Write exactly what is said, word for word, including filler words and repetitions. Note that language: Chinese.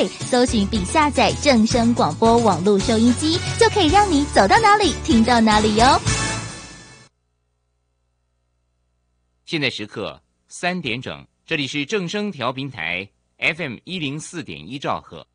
费，搜寻并下载正声广播网络收音机，就可以让你走到哪里听到哪里哟。 现在时刻三点整，这里是正声调频台 F M 一零四点一兆赫。